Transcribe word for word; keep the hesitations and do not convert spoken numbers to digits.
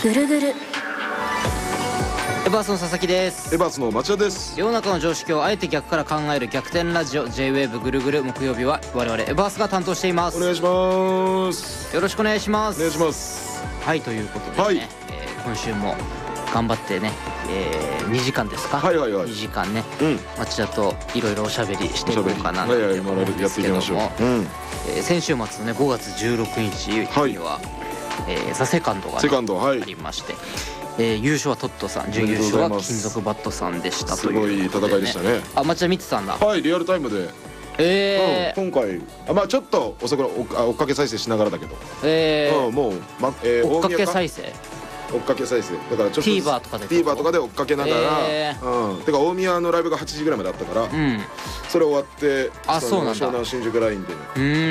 ぐるぐる。 エバースの佐々木です。 エバースの町田です。 世の中の常識をあえて逆から考える逆転ラジオ ジェイウェーブ ぐるぐる。木曜日は我々エバースが担当しています。 お願いします。 よろしくお願いします。 お願いします。 はい、ということでね、 はい、 えー今週も頑張ってね、えー、にじかんですか。 はいはいはい、 にじかんね、 うん、 町田といろいろおしゃべりしていこうかなと思うんですけども、えー、先週末のねごがつじゅうろくにちには、はい、えー、ザ・セカンドが、ね、 セカンド、はい、 ありまして、えー、優勝はトットさん、準優勝は金属バットさんでしたということで、ね、 すごい戦いでしたね。 あ、町田見てたんだ。 はい、リアルタイムで、 えーうん、今回あ、まあちょっと遅く追っかけ再生しながらだけど、 えーうん、もう、まえー、 追っかけ再生追っかけ再生だからちょっと TVer とかで TVer とかで追っかけながら、 えー、 うん、てか大宮のライブがはちじぐらいまであったから、 うん、 それ終わって、 あ、そうなんだ、 湘南新宿ラインで、 うん、